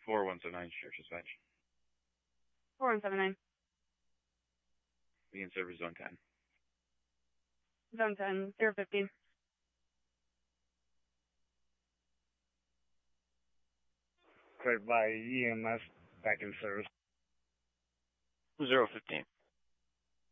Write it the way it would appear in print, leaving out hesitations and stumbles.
4179, Sheriff Dispatch. 4179. Be in service zone 10. Zone 10, 015. Cleared by EMS, back in service. 015.